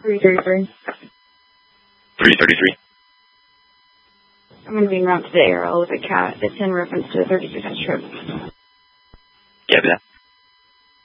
333. 333. I'm going to be en route to the ARL with a cat. It's in reference to a 36-inch trip. Yeah, that.